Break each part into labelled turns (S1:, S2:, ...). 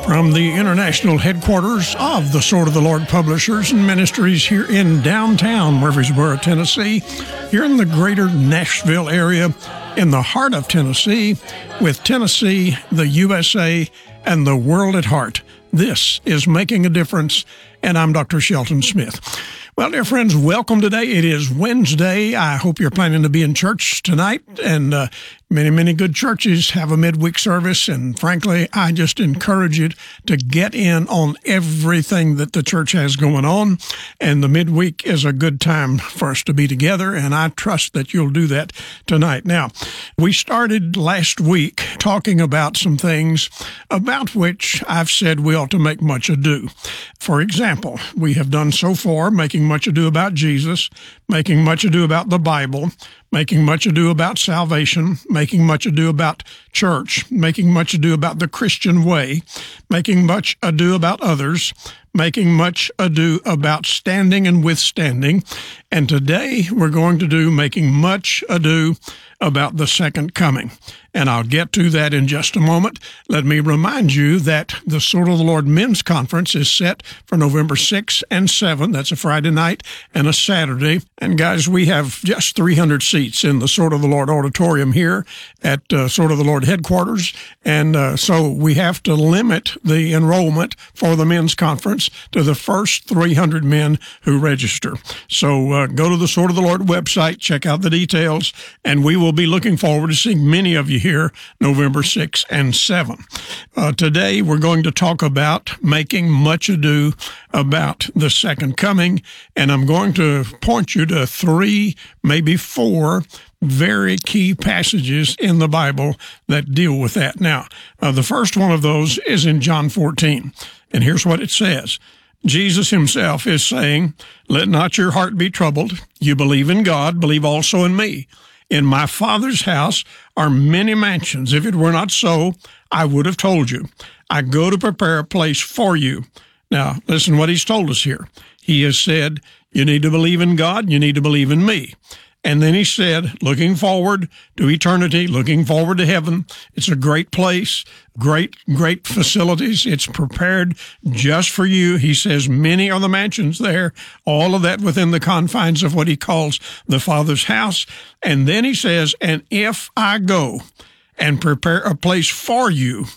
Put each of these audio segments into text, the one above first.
S1: From the international headquarters of the Sword of the Lord Publishers and Ministries here in downtown Murfreesboro, Tennessee, here in the greater Nashville area, in the heart of Tennessee, with Tennessee, the USA, and the world at heart. This is Making a Difference, and I'm Dr. Shelton Smith. Well, dear friends, welcome today. It is Wednesday. I hope you're planning to be in church tonight, and many good churches have a midweek service, and frankly, I just encourage you to get in on everything that the church has going on, and the midweek is a good time for us to be together, and I trust that you'll do that tonight. Now, we started last week talking about some things about which I've said we ought to make much ado. For example, we have done so far making much ado about Jesus, making much ado about the Bible, making much ado about salvation, making much ado about church, making much ado about the Christian way, making much ado about others, making much ado about standing and withstanding. And today we're going to do making much ado about the second coming. And I'll get to that in just a moment. Let me remind you that the Sword of the Lord Men's Conference is set for November 6 and 7. That's a Friday night and a Saturday. And guys, we have just 300 seats in the Sword of the Lord Auditorium here at Sword of the Lord headquarters. And so we have to limit the enrollment for the men's conference to the first 300 men who register. So go to the Sword of the Lord website, check out the details, and we will be looking forward to seeing many of you here November 6 and 7. Today, we're going to talk about making much ado about the second coming, and I'm going to point you to 3, maybe 4 very key passages in the Bible that deal with that. Now, the first one of those is in John 14, and here's what it says. Jesus himself is saying, "Let not your heart be troubled. You believe in God, believe also in me. In my Father's house are many mansions. If it were not so, I would have told you. I go to prepare a place for you." Now, listen what he's told us here. He has said, you need to believe in God, you need to believe in me. And then he said, looking forward to eternity, looking forward to heaven. It's a great place, great facilities. It's prepared just for you. He says many are the mansions there, all of that within the confines of what he calls the Father's house. And then he says, and if I go and prepare a place for you,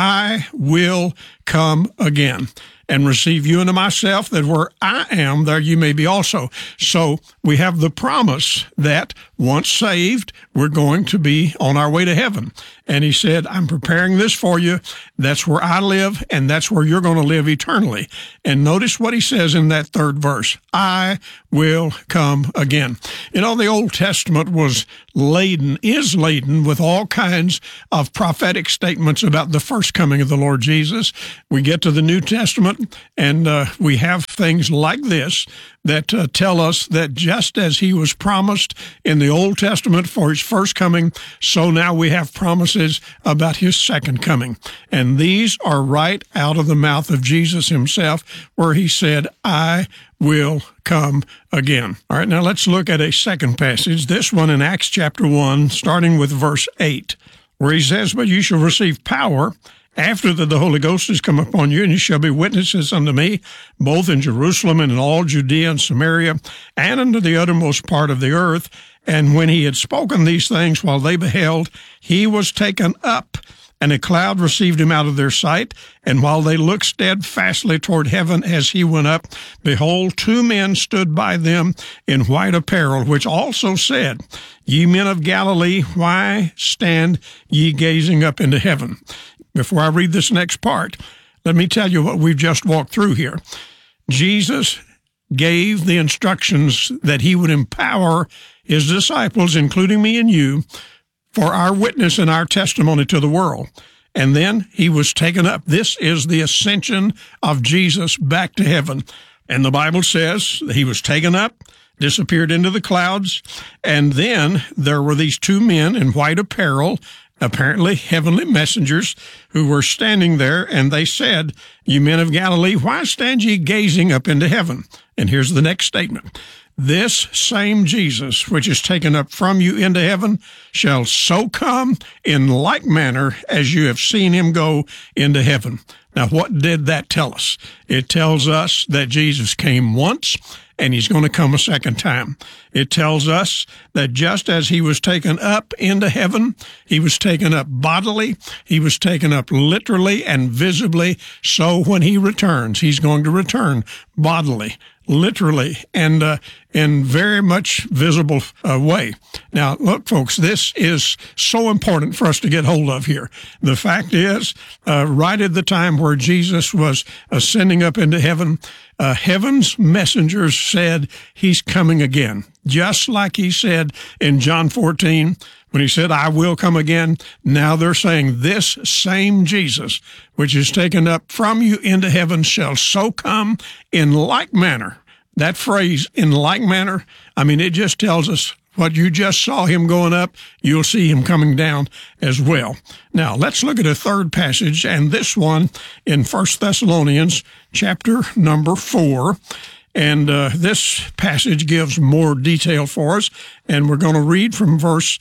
S1: I will come again and receive you unto myself, that where I am, there you may be also. So we have the promise that once saved, we're going to be on our way to heaven. And he said, I'm preparing this for you. That's where I live, and that's where you're going to live eternally. And notice what he says in that third verse, I will come again. You know, the Old Testament is laden with all kinds of prophetic statements about the first coming of the Lord Jesus. We get to the New Testament, and we have things like this that tell us that just as he was promised in the Old Testament for his first coming, so now we have promises about his second coming. And these are right out of the mouth of Jesus himself, where he said, I will come again. All right, now let's look at a second passage, this one in Acts chapter 1, starting with verse 8, where he says, but you shall receive power after that the Holy Ghost has come upon you, and you shall be witnesses unto me, both in Jerusalem and in all Judea and Samaria, and unto the uttermost part of the earth. And when he had spoken these things while they beheld, he was taken up, and a cloud received him out of their sight. And while they looked steadfastly toward heaven as he went up, behold, 2 men stood by them in white apparel, which also said, Ye men of Galilee, why stand ye gazing up into heaven? Before I read this next part, let me tell you what we've just walked through here. Jesus gave the instructions that he would empower his disciples, including me and you, for our witness and our testimony to the world. And then he was taken up. This is the ascension of Jesus back to heaven. And the Bible says he was taken up, disappeared into the clouds, and then there were these 2 men in white apparel, apparently heavenly messengers, who were standing there, and they said, Ye men of Galilee, why stand ye gazing up into heaven? And here's the next statement. this same Jesus, which is taken up from you into heaven, shall so come in like manner as you have seen him go into heaven. Now, what did that tell us? It tells us that Jesus came once, and he's going to come a second time. It tells us that just as he was taken up into heaven, he was taken up bodily, he was taken up literally and visibly, so when he returns, he's going to return bodily, literally, and in very much visible way. Now, look, folks, this is so important for us to get hold of here. The fact is, right at the time where Jesus was ascending up into heaven, heaven's messengers said he's coming again. Just like he said in John 14, when he said, I will come again. Now they're saying this same Jesus, which is taken up from you into heaven, shall so come in like manner. That phrase, in like manner, I mean, it just tells us what you just saw him going up, you'll see him coming down as well. Now, let's look at a third passage, and this one in 1 Thessalonians chapter number 4. And this passage gives more detail for us, and we're going to read from verse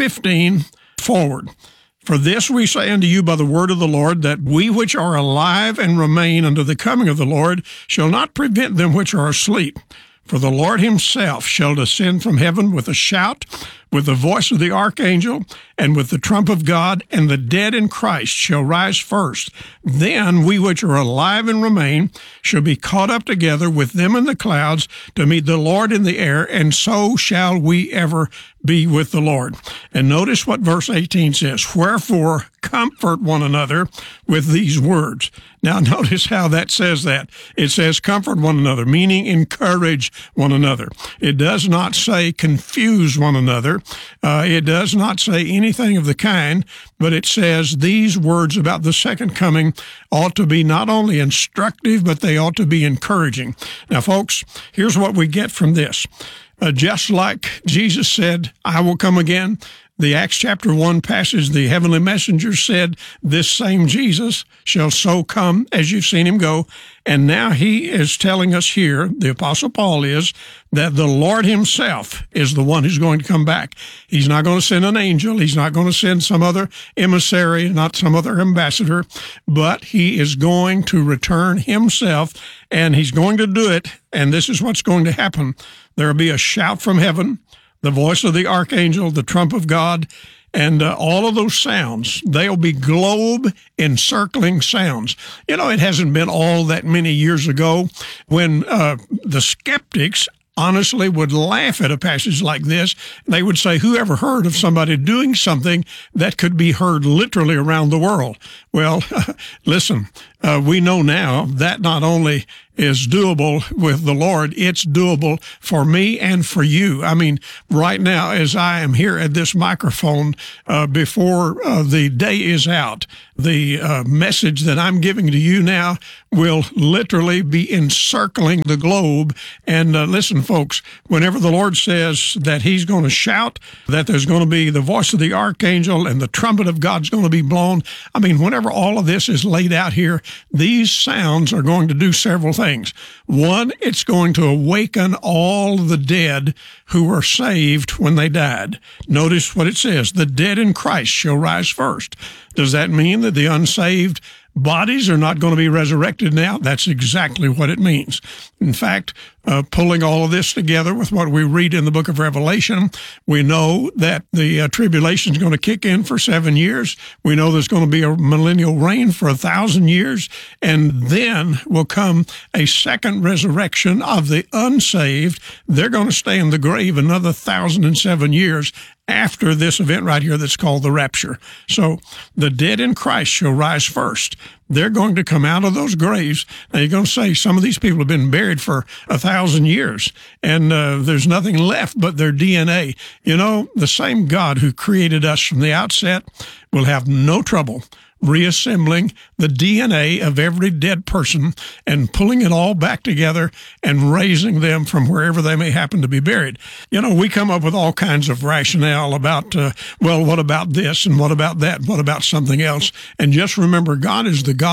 S1: 15 forward. For this we say unto you by the word of the Lord, that we which are alive and remain unto the coming of the Lord shall not prevent them which are asleep. For the Lord himself shall descend from heaven with a shout, with the voice of the archangel, and with the trump of God, and the dead in Christ shall rise first. Then we which are alive and remain shall be caught up together with them in the clouds to meet the Lord in the air, and so shall we ever be with the Lord. And notice what verse 18 says, wherefore comfort one another with these words. Now notice how that says that. It says comfort one another, meaning encourage one another. It does not say confuse one another. It does not say anything of the kind, but it says these words about the second coming ought to be not only instructive, but they ought to be encouraging. Now, folks, here's what we get from this. Just like Jesus said, I will come again, the Acts chapter 1 passage, the heavenly messenger said, this same Jesus shall so come as you've seen him go. And now he is telling us here, the Apostle Paul is, that the Lord himself is the one who's going to come back. He's not going to send an angel. He's not going to send some other emissary, not some other ambassador, but he is going to return himself, and he's going to do it. And this is what's going to happen. There will be a shout from heaven, the voice of the archangel, the trump of God, and all of those sounds, they'll be globe encircling sounds. You know, it hasn't been all that many years ago when the skeptics honestly would laugh at a passage like this. They would say, who ever heard of somebody doing something that could be heard literally around the world? Well, listen, we know now that not only is doable with the Lord, it's doable for me and for you. I mean, right now, as I am here at this microphone, before the day is out, the message that I'm giving to you now will literally be encircling the globe. And listen, folks, whenever the Lord says that he's going to shout, that there's going to be the voice of the archangel and the trumpet of God's going to be blown, I mean, whenever all of this is laid out here, these sounds are going to do several things. One, it's going to awaken all the dead who were saved when they died. Notice what it says, the dead in Christ shall rise first. Does that mean that the unsaved bodies are not going to be resurrected now? That's exactly what it means. In fact, pulling all of this together with what we read in the book of Revelation, we know that the tribulation is going to kick in for 7 years. We know there's going to be a millennial reign for 1,000 years, and then will come a second resurrection of the unsaved. They're going to stay in the grave another 1,007 years after this event right here that's called the rapture. So the dead in Christ shall rise first. They're going to come out of those graves. Now, you're going to say some of these people have been buried for 1,000 years, and there's nothing left but their DNA. You know, the same God who created us from the outset will have no trouble reassembling the DNA of every dead person and pulling it all back together and raising them from wherever they may happen to be buried. You know, we come up with all kinds of rationale about, well, what about this and what about that? What about something else? And just remember, God is the God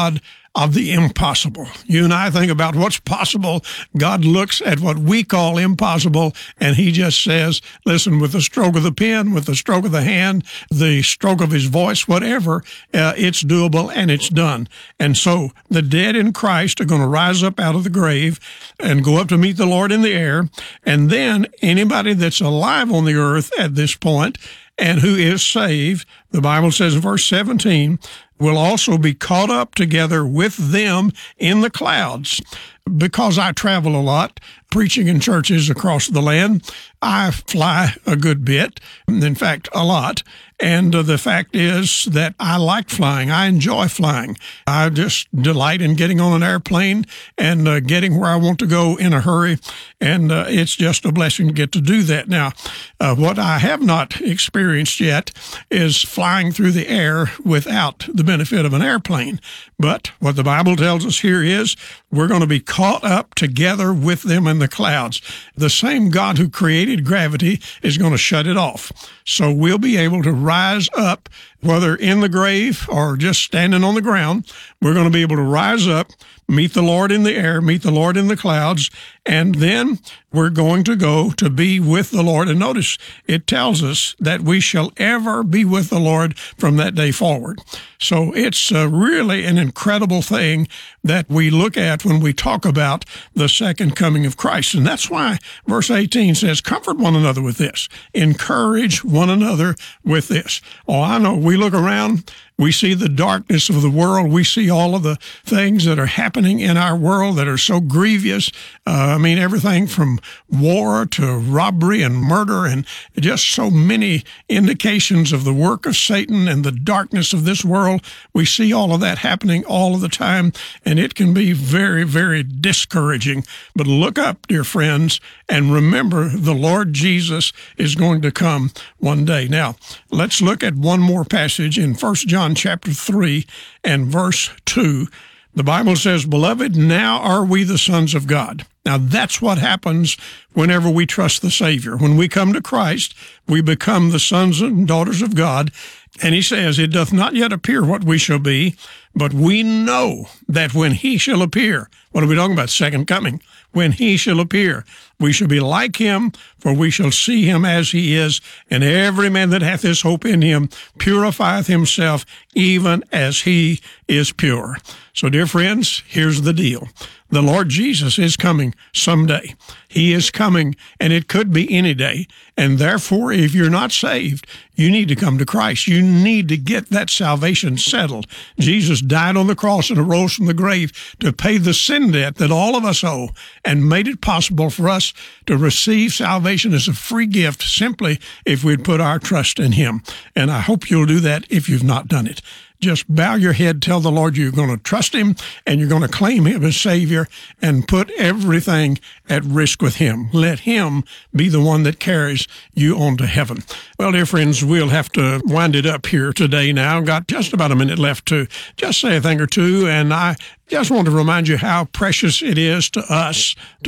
S1: of the impossible. You and I think about what's possible. God looks at what we call impossible, and he just says, listen, with the stroke of the pen, with the stroke of the hand, the stroke of his voice, whatever, it's doable and it's done. And so the dead in Christ are going to rise up out of the grave and go up to meet the Lord in the air. And then anybody that's alive on the earth at this point and who is saved, the Bible says in verse 17, will also be caught up together with them in the clouds. Because I travel a lot, preaching in churches across the land, I fly a good bit, in fact, a lot. And the fact is that I like flying. I enjoy flying. I just delight in getting on an airplane and getting where I want to go in a hurry. And it's just a blessing to get to do that. Now, what I have not experienced yet is flying through the air without the benefit of an airplane. But what the Bible tells us here is we're going to be caught up together with them in the clouds. The same God who created gravity is going to shut it off. So we'll be able to rise up, whether in the grave or just standing on the ground. We're going to be able to rise up, meet the Lord in the air, meet the Lord in the clouds, and then we're going to go to be with the Lord. And notice, it tells us that we shall ever be with the Lord from that day forward. So it's really an incredible thing that we look at when we talk about the second coming of Christ. And that's why verse 18 says, comfort one another with this. Encourage one another with this. Oh, I know, we look around, we see the darkness of the world. We see all of the things that are happening in our world that are so grievous. Everything from war to robbery and murder and just so many indications of the work of Satan and the darkness of this world. We see all of that happening all of the time, and it can be very, very discouraging. But look up, dear friends, and remember the Lord Jesus is going to come one day. Now, let's look at one more passage in 1 John chapter 3 and verse 2. The Bible says, Beloved, now are we the sons of God. Now, that's what happens whenever we trust the Savior. When we come to Christ, we become the sons and daughters of God. And he says, It doth not yet appear what we shall be, but we know that when he shall appear, what are we talking about? Second coming. When he shall appear, we shall be like him, for we shall see him as he is. And every man that hath this hope in him purifieth himself, even as he is pure. So, dear friends, here's the deal. The Lord Jesus is coming someday. He is coming, and it could be any day. And therefore, if you're not saved, you need to come to Christ. You need to get that salvation settled. Jesus died on the cross and arose from the grave to pay the sin debt that all of us owe and made it possible for us to receive salvation as a free gift simply if we'd put our trust in him. And I hope you'll do that if you've not done it. Just bow your head, tell the Lord you're going to trust him and you're going to claim him as Savior and put everything at risk with him. Let him be the one that carries you on to heaven. Well, dear friends, we'll have to wind it up here today now. Got just about a minute left to just say a thing or two, and I just want to remind you how precious it is to us to